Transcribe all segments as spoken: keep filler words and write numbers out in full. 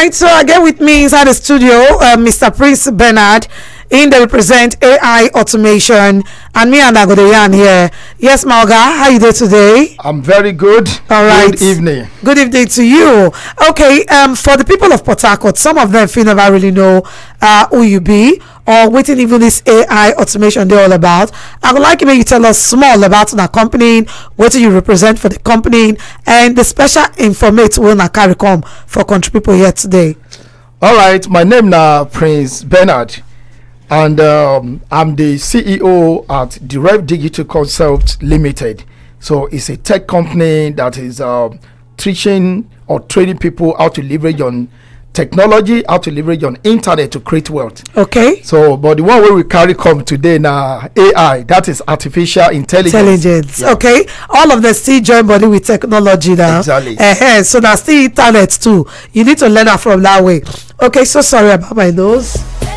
right, so again with me inside the studio, uh, Mister Prince Bernard. In they represent A I automation, and me and Agodeyan here. Yes, Malga, how you doing today? I'm very good. All right. Good evening. Good evening to you. Okay, um, for the people of Port Harcourt, some of them feel never really know uh, who you be or what even this A I automation they're all about. I would like you maybe tell us small about the company, what do you represent for the company, and the special information we will carry come for country people here today. All right, my name now Prince Bernard. And um, I'm the C E O at Direct Digital Consult Limited. So it's a tech company that is uh, teaching or training people how to leverage on technology, how to leverage on internet to create wealth. Okay. So, but the one where we carry come today now, A I, that is artificial intelligence. Intelligence. Yeah. Okay. All of them still join body with technology now. Exactly. Uh-huh. So that's still internet too. You need to learn that from that way. Okay. So sorry about my nose.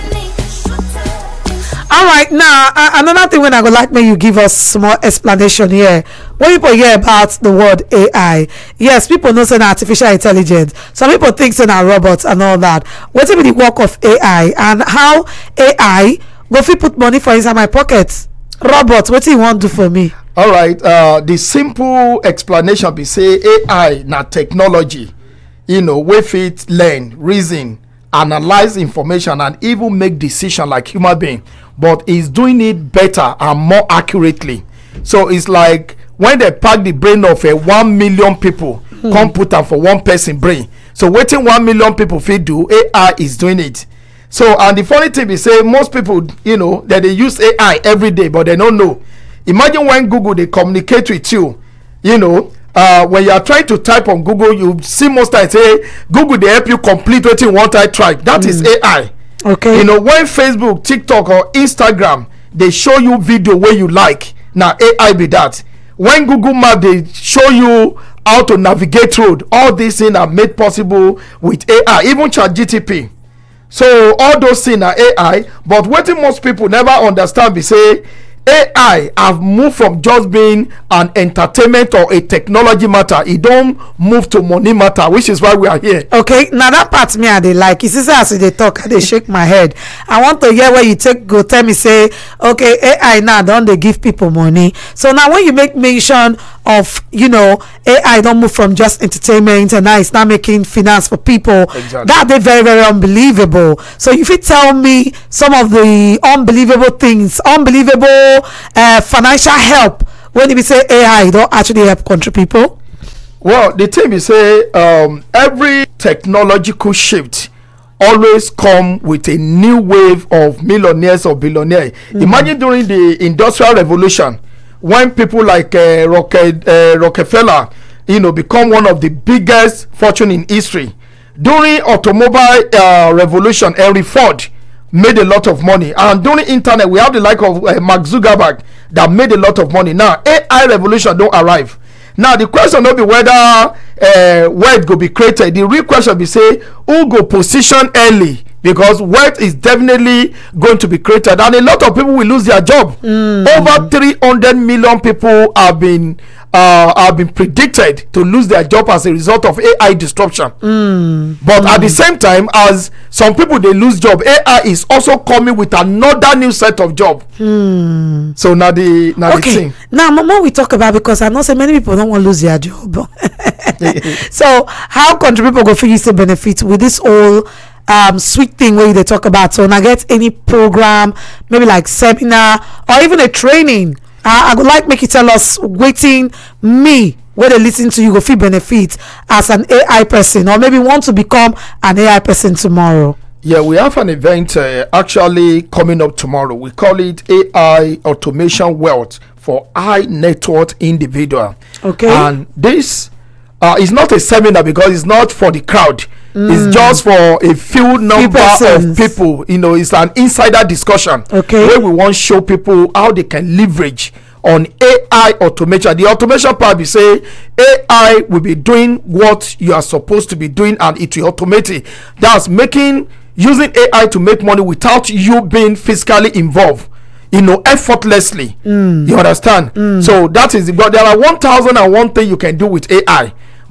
All right, now uh, another thing when I would like me you give us small explanation here. When people hear about the word A I, yes, people know say artificial intelligence. Some people think say robots and all that. What is the work of A I and how A I go fit put money for inside my pocket? Robots, what do you want to do for me? All right, uh, the simple explanation be say A I na technology, you know, we fit learn, reason, analyze information and even make decision like human being, but is doing it better and more accurately. So it's like when they pack the brain of a one million people, hmm. come put am for one person brain. So waiting one million people fit do, A I is doing it. So and the funny thing is say most people, you know, that they use A I every day, but they don't know. Imagine when Google they communicate with you, you know. Uh, when you are trying to type on Google, you see most times say Google they help you complete what you want to type. That mm. is A I. Okay. You know, when Facebook, TikTok, or Instagram they show you video where you like, now A I be that. When Google Map they show you how to navigate road, all these things are made possible with A I. Even ChatGPT. So all those things are A I. But what most people never understand, be say A I have moved from just being an entertainment or a technology matter. It don't move to money matter, which is why we are here. Okay, now that part me I dey like. You see, as they talk, I dey shake my head. I want to hear where you take go tell me say, okay, A I now don't they give people money? So now when you make mention of, you know, A I don't move from just entertainment and now it's not making finance for people. Exactly. That they very very unbelievable. So if you tell me some of the unbelievable things, unbelievable uh, financial help when we say A I don't actually help country people. Well, the thing is say um, every technological shift always come with a new wave of millionaires or billionaires. Mm-hmm. Imagine during the Industrial Revolution when people like uh, Rocket, uh, Rockefeller, you know, become one of the biggest fortune in history. During automobile uh, revolution, Henry Ford made a lot of money, and during internet we have the like of uh, Mark Zuckerberg that made a lot of money. Now A I revolution don't arrive. Now the question will be whether uh, wealth go be created. The real question be say who go position early, because wealth is definitely going to be created and a lot of people will lose their job. Mm. Over three hundred million people have been uh, have been predicted to lose their job as a result of A I disruption. Mm. But mm. at the same time, as some people they lose job, A I is also coming with another new set of job. Mm. So now the now okay. the thing. Now more we talk about, because I know so many people don't want to lose their job. So how country people go feel to benefit with this whole um sweet thing where they talk about? So now get any program, maybe like seminar or even a training. Uh, I would like make you tell us waiting me where they listen to you go feel benefit as an A I person, or maybe want to become an A I person tomorrow. Yeah, we have an event uh, actually coming up tomorrow. We call it A I Automation Wealth for High Net Worth Individual. Okay. And this uh, is not a seminar because it's not for the crowd. Mm. It's just for a few number of people. You know, it's an insider discussion. Okay. Where we want to show people how they can leverage on A I automation. The automation part, we say A I will be doing what you are supposed to be doing and it will automate it. That's making using A I to make money without you being physically involved, you know, effortlessly. Mm. You understand? Mm. So that is, but there are one thousand and one thing you can do with A I.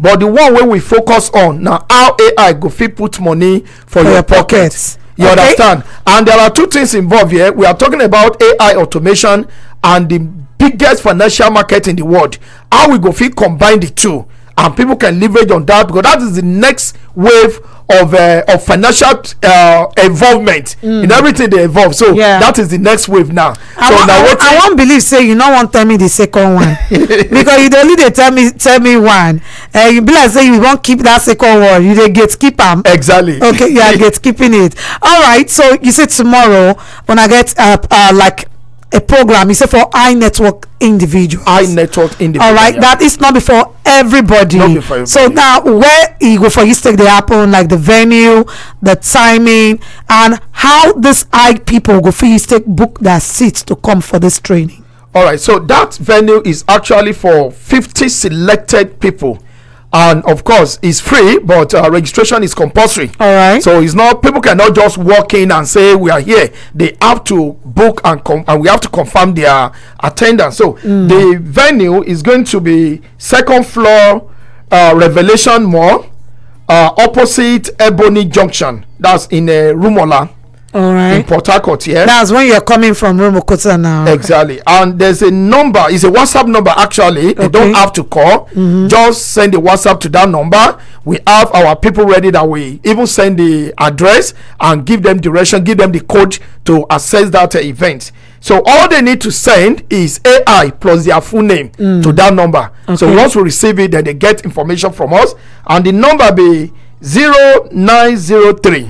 but the one wey we focus on na how A I go fit put money for, for your, your pocket. pockets. You Okay. understand? And there are two things involved here. We are talking about A I automation and the biggest financial market in the world. How we go fit combine the two, and people can leverage on that, because that is the next wave of uh, of financial uh, involvement in everything they evolve. So Yeah. that is the next wave now. I So wan now I what? wan- I wan believe say you no wan tell me the second one because you dey only dey tell me tell me one, uh, you be like say you wan keep that second one, you dey gatekeep am. Exactly. Okay, you are gatekeeping it. All right, so you say tomorrow when I get uh, uh like a program, you say for high network individuals. High network individual. All right, yeah. that is not before everybody. Not before So everybody. now where e go for you take dey happen, like the venue, the timing, and how this high people go fit use take book their seats to come for this training. All right, so that venue is actually for fifty selected people, and of course it's free, but uh, registration is compulsory. All right. So it's not, people cannot just walk in and say we are here. They have to book and com- and we have to confirm their attendance. So the venue is going to be second floor, uh, Revelation Mall, uh, opposite Ebony Junction. That's in uh, Rumola All in right. Port Harcourt. Yeah. That's when you're coming from Rumokota now. Exactly. And there's a number, it's a WhatsApp number actually. You Okay. don't have to call. Just send the WhatsApp to that number. We have our people ready that we even send the address and give them direction, give them the code to access that uh, event. So all they need to send is A I plus their full name to that number. So Okay. once we receive it, then they get information from us. And the number be zero nine zero three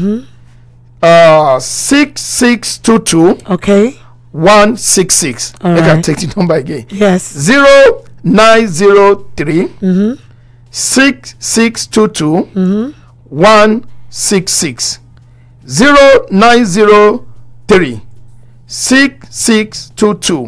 uh six six two two Okay. one six six. All I can right. take the number again. Yes. Zero nine zero three six six two two one six six. Zero nine zero three six six two two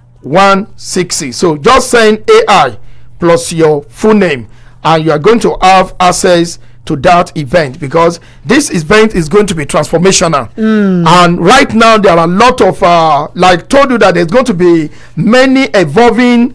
one six six. So just send A I plus your full name, and you are going to have access to that event, because this event is going to be transformational. And right now there are a lot of uh like told you that there's going to be many evolving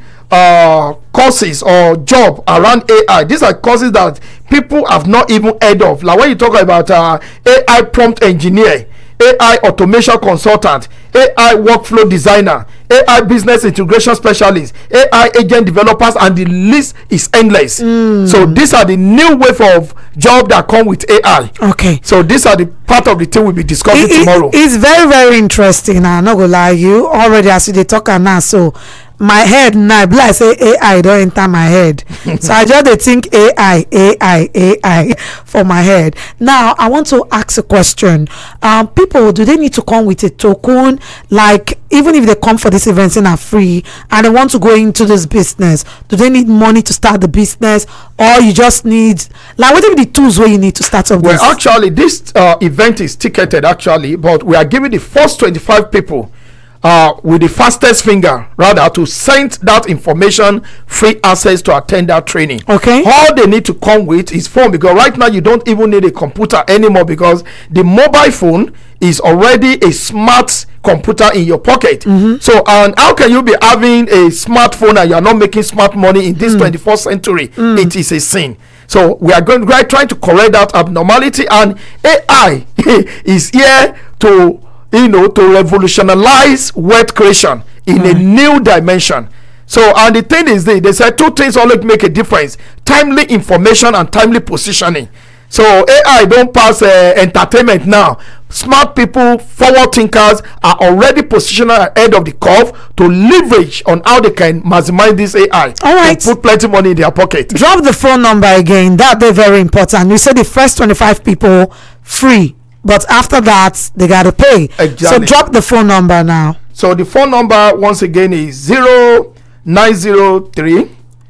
uh courses or job around A I. These are courses that people have not even heard of. Like when you talk about uh A I prompt engineer, A I automation consultant, A I workflow designer, A I business integration specialist, A I agent developers, and the list is endless. So these are the new wave of job that come with A I. Okay. So these are the part of the thing we'll be discussing It- it- tomorrow. it's very very interesting. I'm not gonna lie you already as you dey talk am now, so my head now e be like say A I don enter my head. So I just dey think A I A I A I for my head. Now I want to ask a question. Um people, do they need to come with a token, like even if they come for this event and are free and they want to go into this business, do they need money to start the business, or you just need, like, what are the tools where you need to start up Well, this? actually, this uh, event is ticketed actually, but we are giving the first twenty-five people uh, with the fastest finger, rather, to send that information free access to attend that training. Okay. All they need to come with is phone, because right now you don't even need a computer anymore, because the mobile phone is already a smart computer in your pocket. So, and how can you be having a smartphone and you are not making smart money in this twenty-first century? It is a sin. So we are going right trying to correct that abnormality, and A I is here to, you know, to revolutionize wealth creation in a new dimension. So, and the thing is, they, they said two things always make a difference: timely information and timely positioning. So A I don't pass uh, entertainment now. Smart people, forward thinkers are already positioned ahead of the curve to leverage on how they can maximize this A I. All right. And put plenty money in their pocket. Drop the phone number again. That they very important. You said the first twenty-five people free, but after that they gotta pay. So Exactly. drop the phone number now. So the phone number once again is zero nine zero three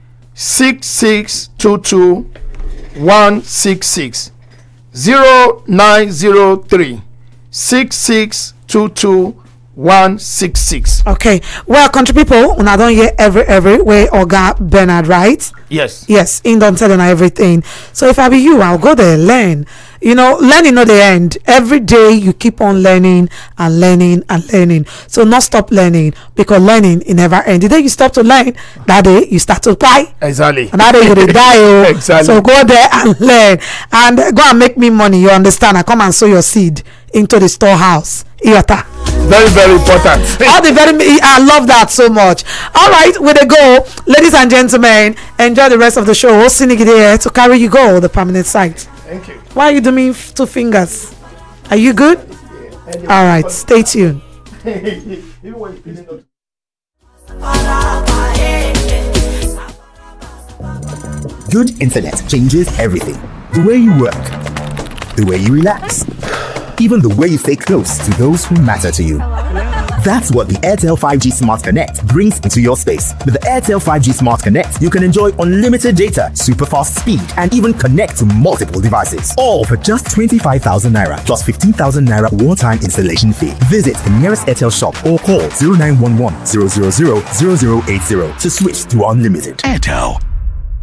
six six two two one six six. Zero nine zero three six six two two one six six. Okay, well, country people, una don hear every every way Oga Bernard, right? Yes. Yes, in don tell una everything. So if I be you, I'll go there, learn. You know, learning not the end. Every day you keep on learning and learning and learning. So not stop learning, because learning it never ends. The day you stop to learn, that day you start to cry. Exactly. And that day you will die. Oh. Exactly. So go there and learn and uh, go and make me money. You understand? I come and sow your seed into the storehouse. Iota. Very, very important. All the very, I love that so much. All right, with a go, ladies and gentlemen, enjoy the rest of the show. Sinigide here to carry you go the permanent site. Thank you. Why are you doing f- two fingers? Are you good? All right, stay tuned. Good internet changes everything. The way you work, the way you relax, even the way you stay close to those who matter to you. That's what the Airtel five G Smart Connect brings into your space. With the Airtel five G Smart Connect, you can enjoy unlimited data, super fast speed, and even connect to multiple devices. All for just twenty-five thousand naira plus fifteen thousand naira one-time installation fee. Visit the nearest Airtel shop or call zero nine one one zero zero zero zero zero eight zero to switch to unlimited. Airtel.